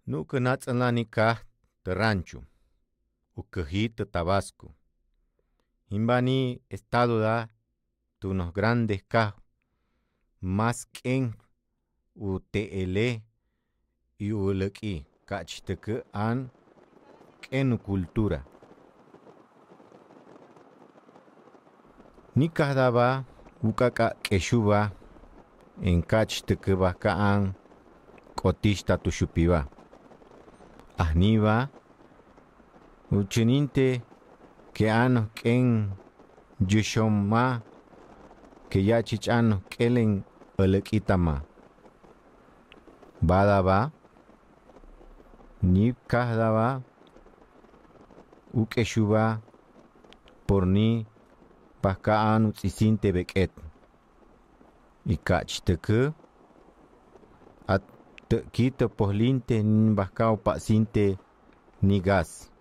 Nuca natzalanika rancho, ucajita Tabasco. Imbani estado da tunos grandes ca más ken UTL y uleki cachteke an ken cultura. Ni kadaba ukaka keshuba en cachteke bakaan kotista tushupiba. Ahniba uchininte que ano ken yushoma que ya chichano kelen elekitama. Badaba ni kahdaba ukeshuba por ni bakaan utsisinte beket. Ikachteke at kita pohlinte ni bakao pasinte ni gas.